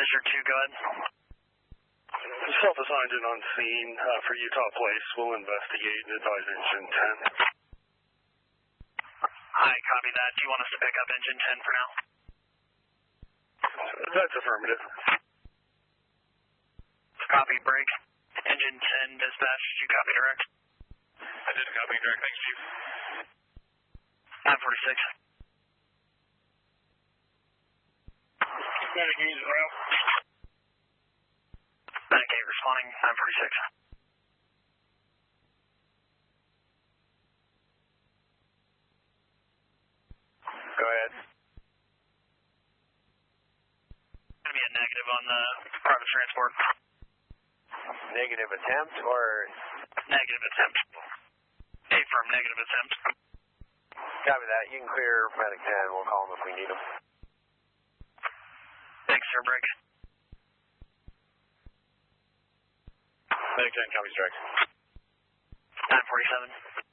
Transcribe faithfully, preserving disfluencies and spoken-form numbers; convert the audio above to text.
Measure two, go ahead. Self-assigned and on scene uh, for Utah Place. We'll investigate and advise engine ten. Hi, copy that. Do you want us to pick up engine ten for now? That's affirmative. Copy, break. Engine ten dispatch, did you copy direct? I did copy direct, thanks, Chief. nine forty-six. Medic needs route. Medic eight responding, nine forty-six. Go ahead. Going to be a negative on the private transport. Negative attempt or? Negative attempt. A firm negative attempt. Copy that. You can clear Medic ten. We'll call him if we need him. Thanks, sir. Break. Medic ten, copies direct. nine forty-seven.